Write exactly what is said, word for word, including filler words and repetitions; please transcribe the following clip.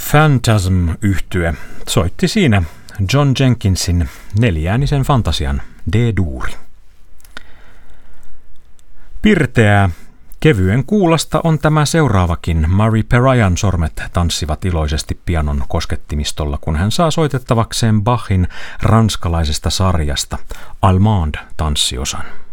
Phantasm-yhtye soitti siinä John Jenkinsin neljäänisen fantasian D-duuri. Pirteää, kevyen kuulasta on tämä seuraavakin. Murray Perayan sormet tanssivat iloisesti pianon koskettimistolla, kun hän saa soitettavakseen Bachin ranskalaisesta sarjasta Allemande tanssiosan.